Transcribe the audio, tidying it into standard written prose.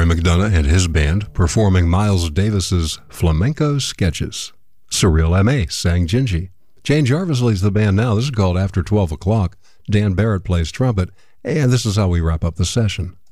Roy McDonough and his band performing Miles Davis's Flamenco Sketches. Surreal M.A. sang Gingy. Jane Jarvis leads the band now. This is called After 12 O'Clock. Dan Barrett plays trumpet, and this is how we wrap up the session.